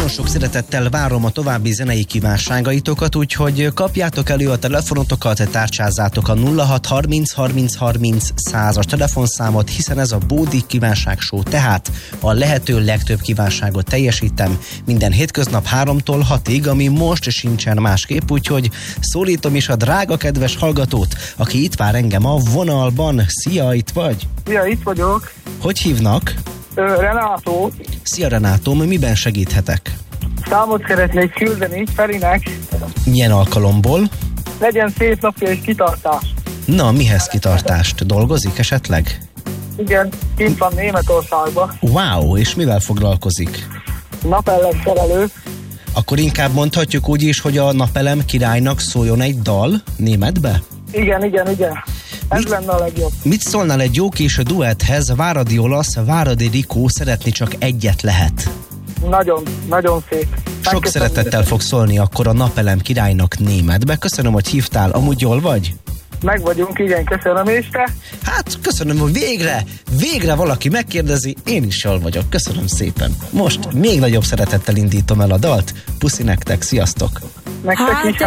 sok szeretettel várom a további zenei kívánságaitokat, úgyhogy kapjátok elő a telefonotokat, tárcsázzátok a 0630 30 30 100-as telefonszámot, hiszen ez a Bódi Kívánság Show, tehát a lehető legtöbb kívánságot teljesítem minden hétköznap 3-tól 6-ig, ami most sincsen másképp, úgyhogy szólítom is a drága kedves hallgatót, aki itt vár engem a vonalban. Szia, itt vagy? Szia, itt vagyok. Hogy hívnak? Renátó. Szia Renátó, miben segíthetek? Számot szeretnék küldeni Ferinek. Milyen alkalomból? Legyen szép napja és kitartás. Na, mihez kitartást? Dolgozik esetleg? Igen, kint van Németországban. Wow, és mivel foglalkozik? Napelem szerelő. Akkor inkább mondhatjuk úgy is, hogy a Napelem királynak szóljon egy dal németbe? Igen. Ez lenne a legjobb. Mit szólnál egy jó kis duetthez? Váradi Olasz, Váradi Rikó, szeretni csak egyet lehet. Nagyon szép. Sok szeretettel fog szólni akkor a Napelem királynak németbe. Köszönöm, hogy hívtál. Amúgy jól vagy? Meg vagyunk, igen, köszönöm, és te? Hát köszönöm, hogy végre valaki megkérdezi, én is jól vagyok. Köszönöm szépen. Most még nagyobb szeretettel indítom el a dalt. Puszi nektek, sziasztok! Nektek is.